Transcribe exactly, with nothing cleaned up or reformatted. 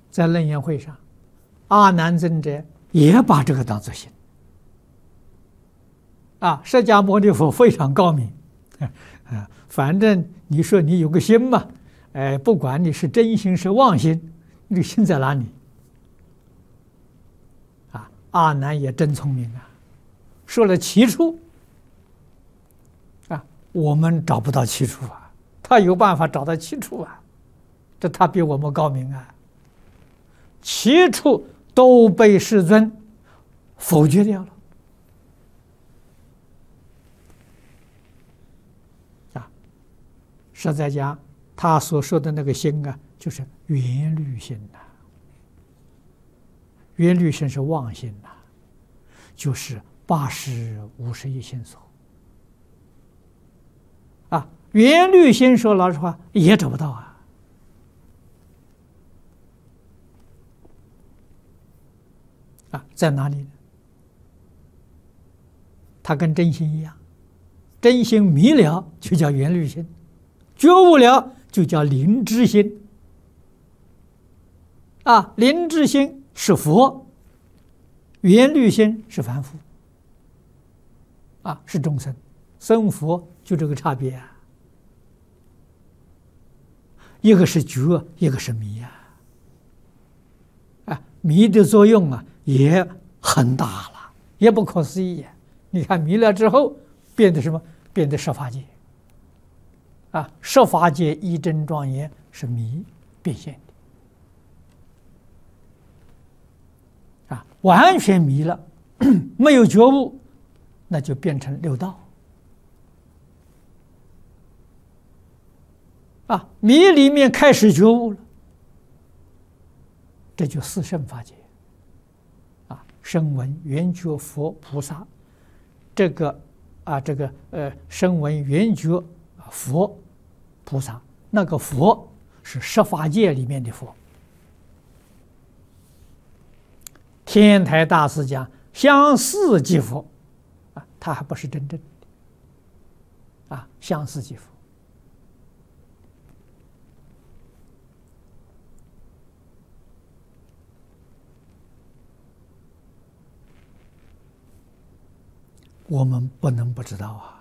在楞严会上，阿难尊者也把这个当作心。啊，释迦牟尼佛非常高明，啊，反正你说你有个心嘛，哎，不管你是真心是妄心，你的心在哪里？啊，阿难也真聪明啊，说了七处，啊，我们找不到七处啊，他有办法找到七处啊，这他比我们高明啊，七处都被世尊否决掉了。实在讲，他所说的那个心啊，就是缘虑心呐、啊。缘虑心是妄心呐、啊，就是八识五十一心所。啊，缘虑心说老实话也找不到啊。啊，在哪里呢？它跟真心一样，真心迷了就叫缘虑心。觉悟了就叫灵知心，啊，灵知心是佛，缘虑心是凡夫，啊，是众生，生佛就这个差别啊，一个是觉，一个是迷啊，啊，迷的作用啊也很大了，也不可思议啊。你看迷了之后变得什么？变得十法界。啊，十法界一真庄严是迷变现的，啊，完全迷了，没有觉悟，那就变成六道。啊，迷里面开始觉悟了，这就四圣法界。啊，声闻、缘觉、佛、菩萨，这个啊，这个呃，声闻、缘觉。佛、菩萨，那个佛是十法界里面的佛。天台大师讲相似即佛，啊，他还不是真正的，啊，相似即佛。我们不能不知道啊。